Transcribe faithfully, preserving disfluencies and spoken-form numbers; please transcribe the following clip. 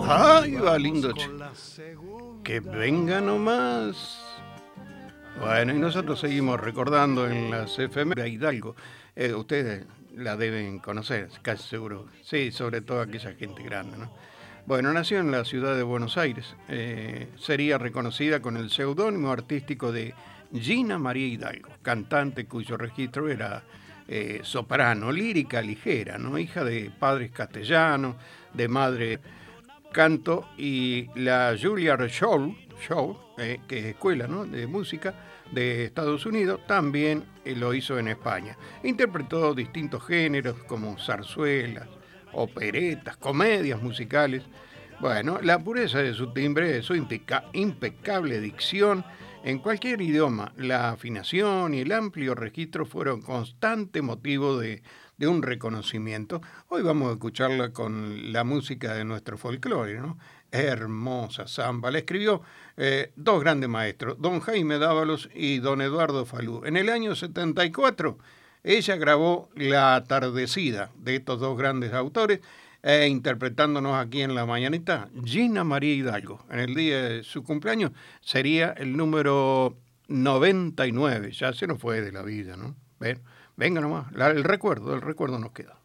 Ay, va lindo, che. Que venga nomás. Bueno, y nosotros seguimos recordando en las F M de Hidalgo. Eh, ustedes la deben conocer, casi seguro. Sí, sobre todo aquella gente grande, ¿no? Bueno, nació en la ciudad de Buenos Aires. Eh, sería reconocida con el seudónimo artístico de Gina María Hidalgo, cantante cuyo registro era eh, soprano, lírica ligera, ¿no? Hija de padres castellanos, de madre canto, y la Juilliard Show, Show eh, que es escuela, ¿no?, de música de Estados Unidos, también eh, lo hizo en España. Interpretó distintos géneros como zarzuelas, operetas, comedias musicales. Bueno, la pureza de su timbre, su impeca- impecable dicción en cualquier idioma, la afinación y el amplio registro fueron constante motivo de, de un reconocimiento. Hoy vamos a escucharla con la música de nuestro folclore, ¿no? Hermosa samba. La escribió eh, dos grandes maestros, don Jaime Dávalos y don Eduardo Falú. En el año setenta y cuatro, ella grabó La Atardecida de estos dos grandes autores, e interpretándonos aquí en la mañanita, Gina María Hidalgo. En el día de su cumpleaños sería el número noventa y nueve. Ya se nos fue de la vida, ¿no? Ven, venga nomás, la, el recuerdo, el recuerdo nos queda.